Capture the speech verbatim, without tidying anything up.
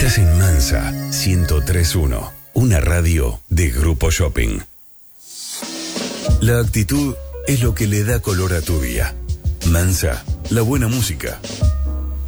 Estás en Mansa ciento tres punto uno, una radio de Grupo Shopping. La actitud es lo que le da color a tu día. Mansa, la buena música.